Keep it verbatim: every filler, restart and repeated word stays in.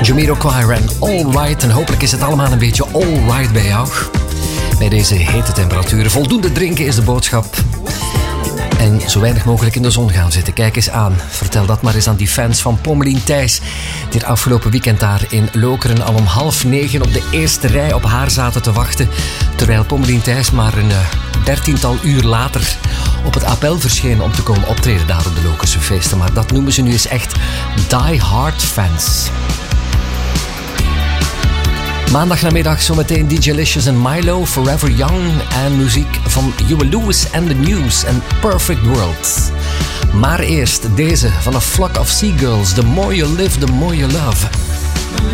Jamiroquai en All Right. En hopelijk is het allemaal een beetje all right bij jou. Bij deze hete temperaturen. Voldoende drinken is de boodschap. En zo weinig mogelijk in de zon gaan zitten. Kijk eens aan. Vertel dat maar eens aan die fans van Pommelien Thijs. Die het afgelopen weekend daar in Lokeren al om half negen op de eerste rij op haar zaten te wachten. Terwijl Pommelien Thijs maar een uh, dertiental uur later op het appel verscheen om te komen optreden daar op de Lokerse feesten. Maar dat noemen ze nu eens echt die-hard fans. Maandagnamiddag zometeen D J Licious en Milo, Forever Young en muziek van Huey Lewis and the News en Perfect World. Maar eerst deze van A Flock of Seagulls, The More You Live, The More You Love.